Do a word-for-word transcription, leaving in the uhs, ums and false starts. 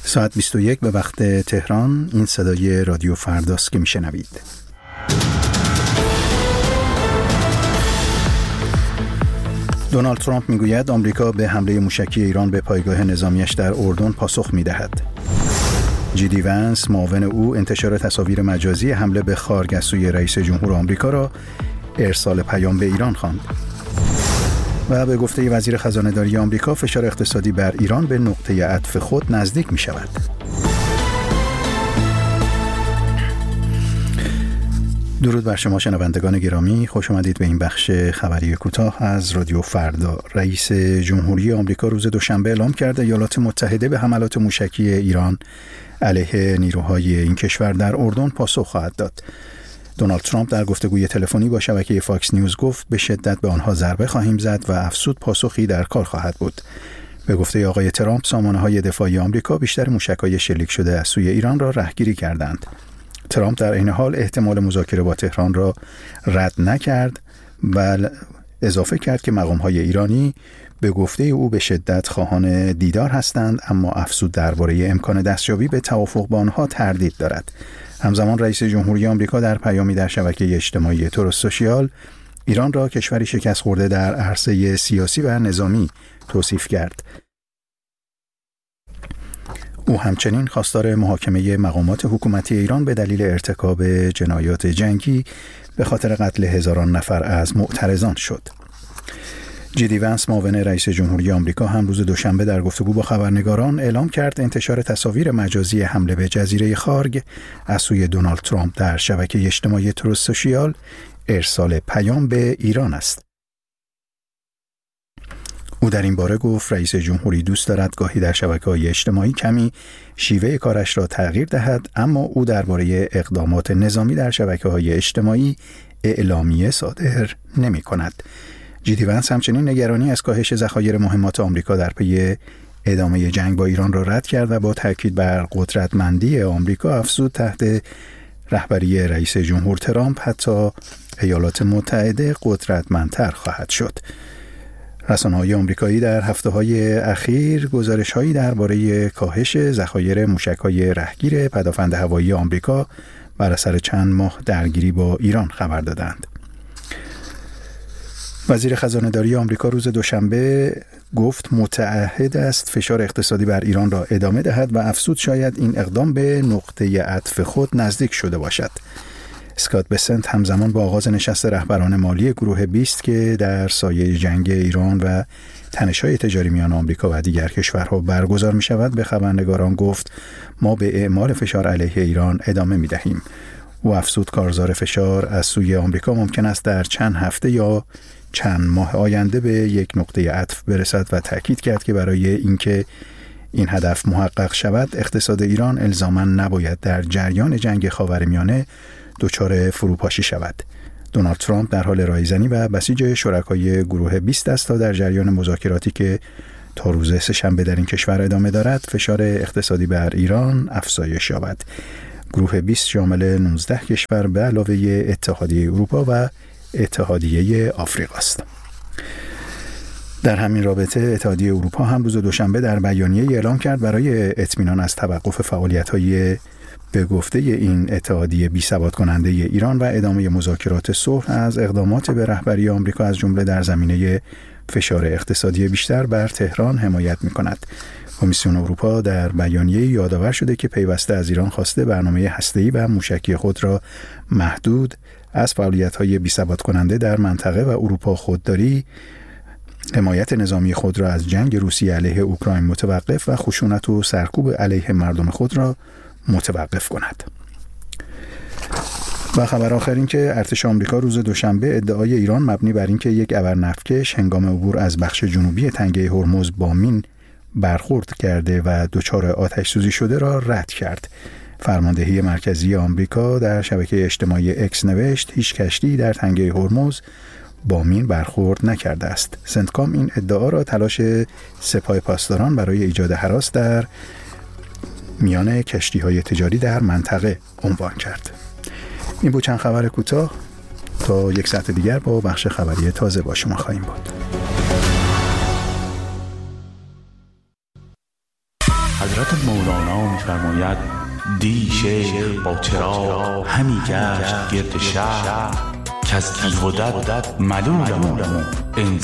ساعت بیست و یک به وقت تهران. این صدای رادیو فرداست که میشنوید. دونالد ترامپ میگوید آمریکا به حمله موشکی ایران به پایگاه نظامیش در اردن پاسخ میدهد. جی دی ونس معاون او انتشار تصاویر مجازی حمله به خارگ از سوی رئیس جمهور آمریکا را ارسال پیام به ایران خواند. و به گفته وزیر خزانه‌داری آمریکا فشار اقتصادی بر ایران به نقطه عطف خود نزدیک می شود. درود بر شما شنوندگان گرامی، خوش آمدید به این بخش خبری کوتاه از رادیو فردا. رئیس جمهوری آمریکا روز دوشنبه اعلام کرد ایالات متحده به حملات موشکی ایران علیه نیروهای این کشور در اردن پاسخ خواهد داد. دونالد ترامپ در گفتگوی تلفنی با شبکه فاکس نیوز گفت به شدت به آنها ضربه خواهیم زد و افزود پاسخی در کار خواهد بود. به گفته آقای ترامپ سامانه‌های دفاعی آمریکا بیشتر موشک‌های شلیک شده از سوی ایران را رهگیری کردند. ترامپ در این حال احتمال مذاکره با تهران را رد نکرد و اضافه کرد که مقام‌های ایرانی به گفته او به شدت خواهان دیدار هستند، اما افزود درباره امکان دستیابی به توافق با آنها تردید دارد. همزمان رئیس جمهوری آمریکا در پیامی در شبکه اجتماعی تروث سوشیال ایران را کشوری شکست خورده در عرصه سیاسی و نظامی توصیف کرد. او همچنین خواستار محاکمه مقامات حکومتی ایران به دلیل ارتکاب جنایات جنگی به خاطر قتل هزاران نفر از معترضان شد. جی دی ونس معاون رئیس جمهوری آمریکا هم روز دوشنبه در گفتگو با خبرنگاران اعلام کرد انتشار تصاویر مجازی حمله به جزیره خارگ از سوی دونالد ترامپ در شبکه اجتماعی تروث سوشیال ارسال پیام به ایران است. او در این باره گفت رئیس جمهوری دوست دارد گاهی در شبکه‌های اجتماعی کمی شیوه کارش را تغییر دهد، اما او درباره اقدامات نظامی در شبکه‌های اجتماعی اعلامیه صادر نمی‌کند. جی دی ونس همچنین نگرانی از کاهش ذخایر مهمات آمریکا در پی ادامه جنگ با ایران را رد کرد و با تاکید بر قدرتمندی آمریکا افزود تحت رهبری رئیس جمهور ترامپ حتی ایالات متحده قدرتمندتر خواهد شد. رسانه‌های آمریکایی در هفته‌های اخیر گزارش‌هایی درباره کاهش ذخایر موشک‌های رهگیر پدافند هوایی آمریکا بر اثر چند ماه درگیری با ایران خبر دادند. وزیر خزانه‌داری آمریکا روز دوشنبه گفت متعهد است فشار اقتصادی بر ایران را ادامه دهد و افزود شاید این اقدام به نقطه عطف خود نزدیک شده باشد. اسکات بسنت همزمان با آغاز نشست رهبران مالی گروه بیست که در سایه جنگ ایران و تنش‌های تجاری میان آمریکا و دیگر کشورها برگزار می شود به خبرنگاران گفت ما به اعمال فشار علیه ایران ادامه می دهیم. او افزود کارزار فشار از سوی آمریکا ممکن است در چند هفته یا چند ماه آینده به یک نقطه عطف برسد و تأکید کرد که برای اینکه این هدف محقق شود اقتصاد ایران الزاماً نباید در جریان جنگ خاورمیانه دچار فروپاشی شود. دونالد ترامپ در حال رایزنی و بسیج شرکای گروه بیست است تا در جریان مذاکراتی که تا روز سه‌شنبه در این کشور ادامه دارد فشار اقتصادی بر ایران افزایش یابد. گروه بیست شامل نوزده کشور به علاوه اتحادیه اروپا و اتحادیه آفریقا است. در همین رابطه اتحادیه اروپا هم روز دوشنبه در بیانیه اعلام کرد برای اطمینان از توقف فعالیت‌های به گفته این اتحادیه بی‌ثبات کننده ایران و ادامه مذاکرات صلح از اقدامات به رهبری آمریکا از جمله در زمینه فشار اقتصادی بیشتر بر تهران حمایت می‌کند. کمیسیون اروپا در بیانیه یادآور شده که پیوسته از ایران خواسته برنامه هسته‌ای و موشکی خود را محدود از فعالیت‌های بی‌ثبات کننده در منطقه و اروپا خودداری، حمایت نظامی خود را از جنگ روسیه علیه اوکراین متوقف و خشونت و سرکوب علیه مردم خود را متوقف کند. و خبر آخر این که ارتش آمریکا روز دوشنبه ادعای ایران مبنی بر اینکه یک ابرنفتکش هنگام عبور از بخش جنوبی تنگه هرمز با مین برخورد کرده و دچار آتش سوزی شده را رد کرد. فرماندهی مرکزی آمریکا در شبکه اجتماعی اکس نوشت هیچ کشتی در تنگه هرمز با مین برخورد نکرده است. سنتکام این ادعا را تلاش سپاه پاسداران برای ایجاد هراس در میان کشتی‌های تجاری در منطقه عنوان کرد. این بود چند خبر کوتاه. تا یک ساعت دیگر با بخش خبری تازه با شما خواهیم بود. حضرت مولانا می‌فرماید دی شیخ با چراغ همی گشت گرد شهر که از کیودت ملولم